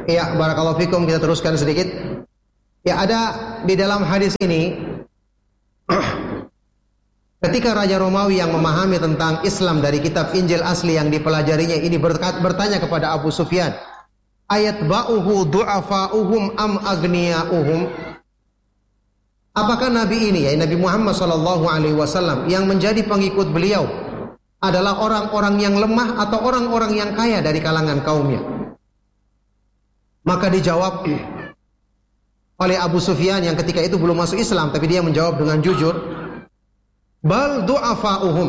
Ya, barakallahu fikum, kita teruskan sedikit. Ya, ada di dalam hadis ini ketika Raja Romawi yang memahami tentang Islam dari kitab Injil asli yang dipelajarinya ini bertanya kepada Abu Sufyan, ayat ba'uhu du'afa'uhum am agniya'uhum? Apakah Nabi ini, ya Nabi Muhammad SAW, yang menjadi pengikut beliau adalah orang-orang yang lemah atau orang-orang yang kaya dari kalangan kaumnya? Maka dijawab oleh Abu Sufyan yang ketika itu belum masuk Islam, tapi dia menjawab dengan jujur, bal du'afa'uhum.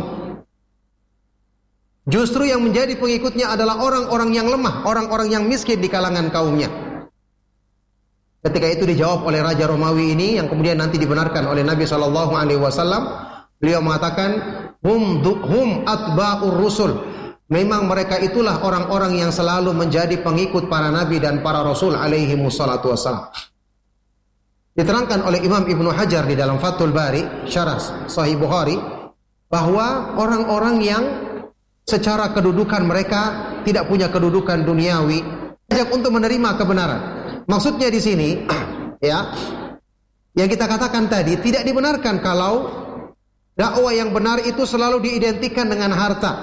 Justru yang menjadi pengikutnya adalah orang-orang yang lemah, orang-orang yang miskin di kalangan kaumnya. Ketika itu dijawab oleh Raja Romawi ini, yang kemudian nanti dibenarkan oleh Nabi SAW. Beliau mengatakan, hum atba'ur rusul. Memang mereka itulah orang-orang yang selalu menjadi pengikut para nabi dan para rasul alaihi wassalatu wassalam. Diterangkan oleh Imam Ibnu Hajar di dalam Fathul Bari, syarah Sahih Bukhari, bahwa orang-orang yang secara kedudukan mereka tidak punya kedudukan duniawi, ajak untuk menerima kebenaran. Maksudnya di sini, ya, yang kita katakan tadi tidak dibenarkan kalau dakwah yang benar itu selalu diidentikan dengan harta,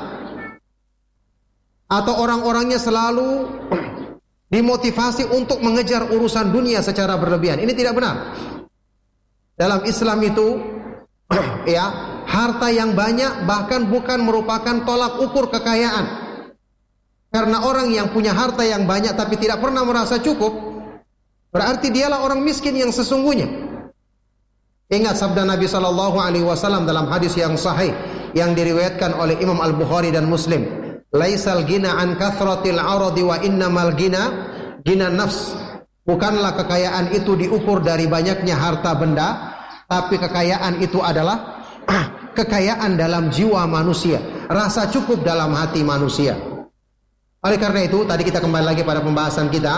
atau orang-orangnya selalu dimotivasi untuk mengejar urusan dunia secara berlebihan. Ini tidak benar. Dalam Islam itu, ya, harta yang banyak bahkan bukan merupakan tolak ukur kekayaan. Karena orang yang punya harta yang banyak tapi tidak pernah merasa cukup, berarti dialah orang miskin yang sesungguhnya. Ingat sabda Nabi SAW dalam hadis yang sahih yang diriwayatkan oleh Imam Al-Bukhari dan Muslim, laisal gina an kathratil aradi wa innamal gina nafs. Bukanlah kekayaan itu diukur dari banyaknya harta benda, tapi kekayaan itu adalah kekayaan dalam jiwa manusia, rasa cukup dalam hati manusia. Oleh karena itu, tadi kita kembali lagi pada pembahasan kita,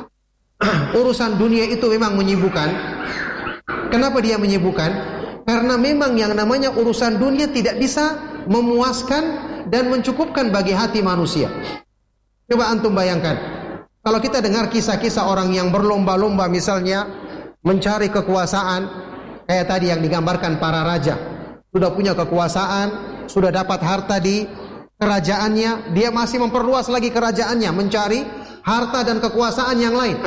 urusan dunia itu memang menyibukkan. Kenapa dia menyibukkan? Karena memang yang namanya urusan dunia tidak bisa memuaskan dan mencukupkan bagi hati manusia. Coba antum bayangkan, kalau kita dengar kisah-kisah orang yang berlomba-lomba misalnya mencari kekuasaan, kayak tadi yang digambarkan para raja, sudah punya kekuasaan, sudah dapat harta di kerajaannya, dia masih memperluas lagi kerajaannya, mencari harta dan kekuasaan yang lain.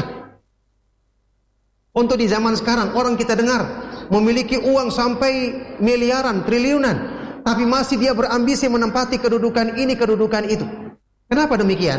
Untuk di zaman sekarang, orang kita dengar memiliki uang sampai miliaran, triliunan, tapi masih dia berambisi menempati kedudukan ini, kedudukan itu. Kenapa demikian?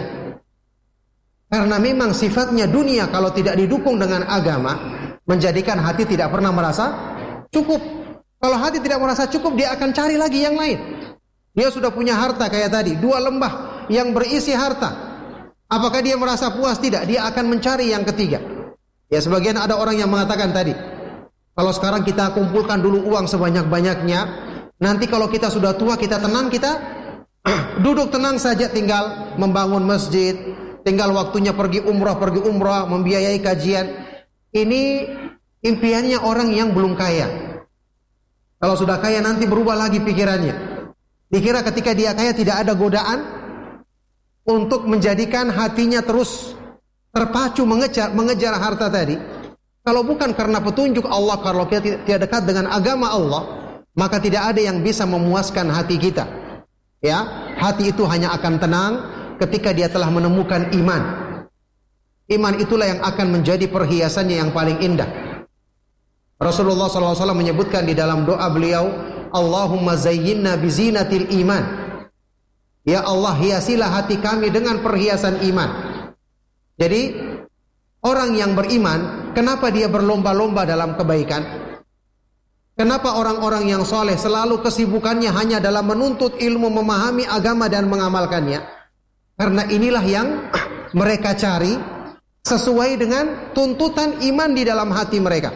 Karena memang sifatnya dunia kalau tidak didukung dengan agama, menjadikan hati tidak pernah merasa cukup. Kalau hati tidak merasa cukup, dia akan cari lagi yang lain. Dia sudah punya harta kayak tadi, 2 lembah yang berisi harta. Apakah dia merasa puas? Tidak, dia akan mencari yang ketiga. Ya, sebagian ada orang yang mengatakan tadi, kalau sekarang kita kumpulkan dulu uang sebanyak-banyaknya, nanti kalau kita sudah tua, kita tenang, kita duduk tenang saja, tinggal membangun masjid, tinggal waktunya pergi umrah, membiayai kajian. Ini impiannya orang yang belum kaya. Kalau sudah kaya nanti berubah lagi pikirannya. Dikira ketika dia kaya tidak ada godaan untuk menjadikan hatinya terus terpacu mengejar harta tadi. Kalau bukan karena petunjuk Allah, kalau kita tidak dekat dengan agama Allah, maka tidak ada yang bisa memuaskan hati kita. Ya, hati itu hanya akan tenang ketika dia telah menemukan iman. Iman itulah yang akan menjadi perhiasannya yang paling indah. Rasulullah SAW menyebutkan di dalam doa beliau, Allahumma zayyinna bizinatil iman. Ya Allah, hiasilah hati kami dengan perhiasan iman. Jadi orang yang beriman, kenapa dia berlomba-lomba dalam kebaikan? Kenapa orang-orang yang soleh selalu kesibukannya hanya dalam menuntut ilmu, memahami agama dan mengamalkannya? Karena inilah yang mereka cari sesuai dengan tuntutan iman di dalam hati mereka.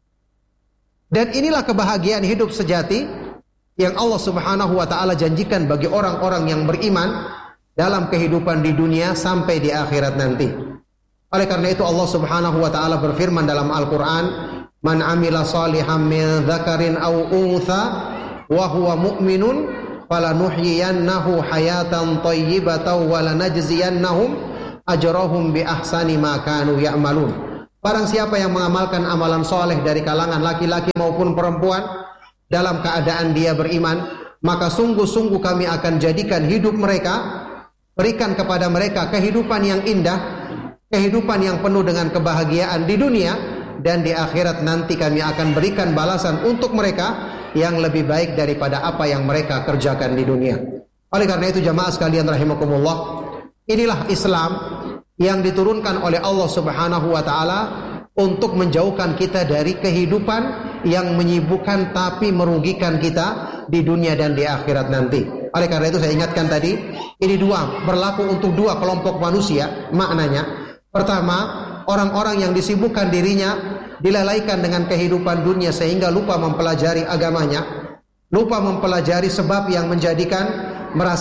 Dan inilah kebahagiaan hidup sejati yang Allah Subhanahu wa ta'ala janjikan bagi orang-orang yang beriman dalam kehidupan di dunia sampai di akhirat nanti. Oleh karena itu Allah Subhanahu wa ta'ala berfirman dalam Al-Quran, man amila salihan min dzakarin aw untha wa huwa mu'minun falanuhyiyannahu hayatan thayyibatan wa lanajziyannahum ajrahum bi ahsani ma kanu ya'malun. Barang siapa yang mengamalkan amalan soleh dari kalangan laki-laki maupun perempuan dalam keadaan dia beriman, maka sungguh-sungguh kami akan jadikan hidup mereka, berikan kepada mereka kehidupan yang indah, kehidupan yang penuh dengan kebahagiaan di dunia, dan di akhirat nanti kami akan berikan balasan untuk mereka yang lebih baik daripada apa yang mereka kerjakan di dunia. Oleh karena itu jamaah sekalian rahimakumullah, inilah Islam yang diturunkan oleh Allah Subhanahu wa taala untuk menjauhkan kita dari kehidupan yang menyibukkan tapi merugikan kita di dunia dan di akhirat nanti. Oleh karena itu saya ingatkan tadi, ini berlaku untuk dua kelompok manusia. Maknanya, pertama, orang-orang yang disibukkan dirinya, dilalaikan dengan kehidupan dunia sehingga lupa mempelajari agamanya, lupa mempelajari sebab yang menjadikan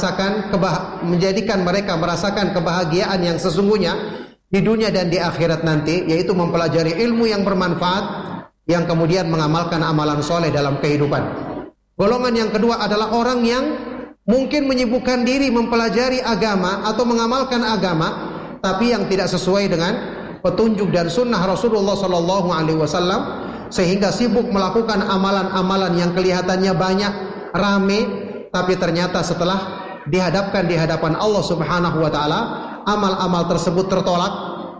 mereka merasakan kebahagiaan yang sesungguhnya di dunia dan di akhirat nanti, yaitu mempelajari ilmu yang bermanfaat yang kemudian mengamalkan amalan soleh dalam kehidupan. Golongan yang kedua adalah orang yang mungkin menyibukkan diri mempelajari agama atau mengamalkan agama, tapi yang tidak sesuai dengan petunjuk dan sunnah Rasulullah Sallallahu Alaihi Wasallam, sehingga sibuk melakukan amalan-amalan yang kelihatannya banyak, rame, tapi ternyata setelah dihadapkan di hadapan Allah Subhanahu Wa Taala, amal-amal tersebut tertolak,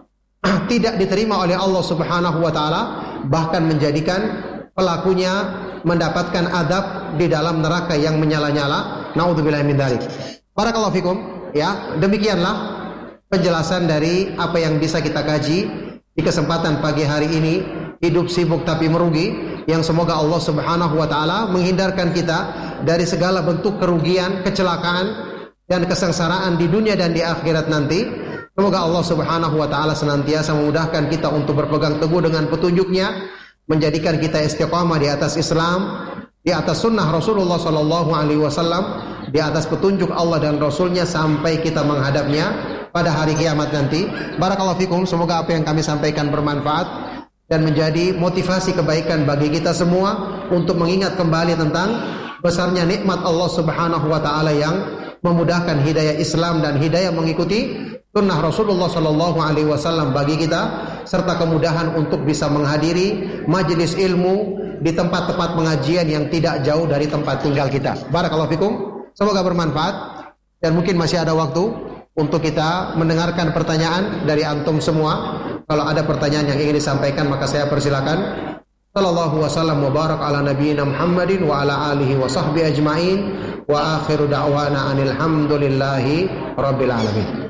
tidak diterima oleh Allah Subhanahu Wa Taala, bahkan menjadikan pelakunya mendapatkan adab di dalam neraka yang menyala-nyala. Naudzubillahi min dzalik. Barakallahu fikum. Ya, demikianlah penjelasan dari apa yang bisa kita kaji di kesempatan pagi hari ini, hidup sibuk tapi merugi, yang semoga Allah Subhanahu wa taala menghindarkan kita dari segala bentuk kerugian, kecelakaan dan kesengsaraan di dunia dan di akhirat nanti. Semoga Allah Subhanahu wa taala senantiasa memudahkan kita untuk berpegang teguh dengan petunjuk-Nya, menjadikan kita istiqamah di atas Islam, di atas sunnah Rasulullah Sallallahu Alaihi Wasallam, di atas petunjuk Allah dan Rasulnya sampai kita menghadapnya pada hari kiamat nanti. Barakallahu fikum. Semoga apa yang kami sampaikan bermanfaat dan menjadi motivasi kebaikan bagi kita semua untuk mengingat kembali tentang besarnya nikmat Allah Subhanahu wa taala yang memudahkan hidayah Islam dan hidayah mengikuti sunnah Rasulullah Sallallahu Alaihi Wasallam bagi kita, serta kemudahan untuk bisa menghadiri majelis ilmu di tempat-tempat pengajian yang tidak jauh dari tempat tinggal kita. Barakallahu fikum. Semoga bermanfaat dan mungkin masih ada waktu untuk kita mendengarkan pertanyaan dari antum semua. Kalau ada pertanyaan yang ingin disampaikan maka saya persilakan. Sallallahu wasallam wa barak ala nabiyyina Muhammadin wa ala alihi wa sahbihi ajmain wa akhiru da'wana anil hamdulillahi rabbil alamin.